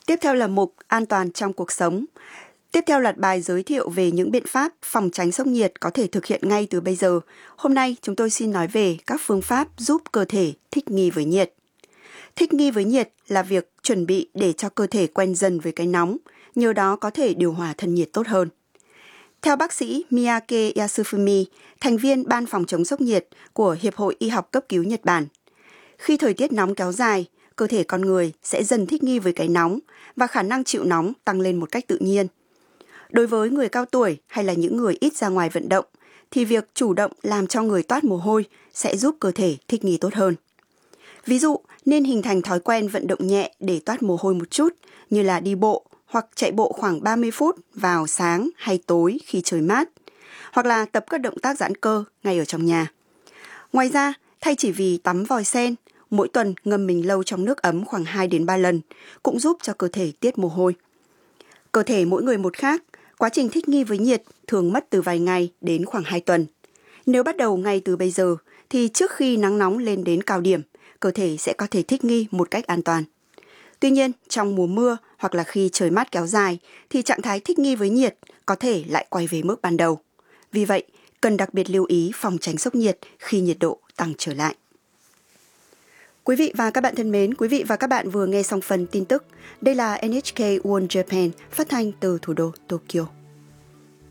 Tiếp theo là mục An toàn trong cuộc sống. Tiếp theo loạt bài giới thiệu về những biện pháp phòng tránh sốc nhiệt có thể thực hiện ngay từ bây giờ. Hôm nay chúng tôi xin nói về các phương pháp giúp cơ thể thích nghi với nhiệt. Thích nghi với nhiệt là việc chuẩn bị để cho cơ thể quen dần với cái nóng, nhờ đó có thể điều hòa thân nhiệt tốt hơn. Theo bác sĩ Miyake Yasufumi, thành viên Ban phòng chống sốc nhiệt của Hiệp hội Y học cấp cứu Nhật Bản, khi thời tiết nóng kéo dài, cơ thể con người sẽ dần thích nghi với cái nóng và khả năng chịu nóng tăng lên một cách tự nhiên. Đối với người cao tuổi hay là những người ít ra ngoài vận động, thì việc chủ động làm cho người toát mồ hôi sẽ giúp cơ thể thích nghi tốt hơn. Ví dụ, nên hình thành thói quen vận động nhẹ để toát mồ hôi một chút, như là đi bộ hoặc chạy bộ khoảng 30 phút vào sáng hay tối khi trời mát, hoặc là tập các động tác giãn cơ ngay ở trong nhà. Ngoài ra, thay chỉ vì tắm vòi sen, mỗi tuần ngâm mình lâu trong nước ấm khoảng 2 đến 3 lần cũng giúp cho cơ thể tiết mồ hôi. Cơ thể mỗi người một khác, quá trình thích nghi với nhiệt thường mất từ vài ngày đến khoảng 2 tuần. Nếu bắt đầu ngay từ bây giờ, thì trước khi nắng nóng lên đến cao điểm, cơ thể sẽ có thể thích nghi một cách an toàn. Tuy nhiên, trong mùa mưa hoặc là khi trời mát kéo dài, thì trạng thái thích nghi với nhiệt có thể lại quay về mức ban đầu. Vì vậy, cần đặc biệt lưu ý phòng tránh sốc nhiệt khi nhiệt độ tăng trở lại. Quý vị và các bạn thân mến, quý vị và các bạn vừa nghe xong phần tin tức. Đây là NHK World Japan phát thanh từ thủ đô Tokyo.